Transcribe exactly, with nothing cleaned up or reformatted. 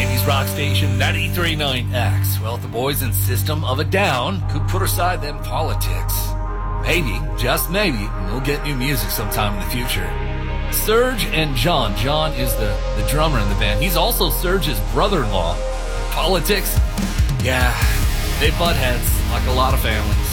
eighties rock station ninety-three point nine X. Well, the boys in System of a Down could put aside them politics. Maybe, just maybe, we'll get new music sometime in the future. Serge and John. John is the, the drummer in the band. He's also Serge's brother-in-law. Politics? Yeah, they butt heads like a lot of families.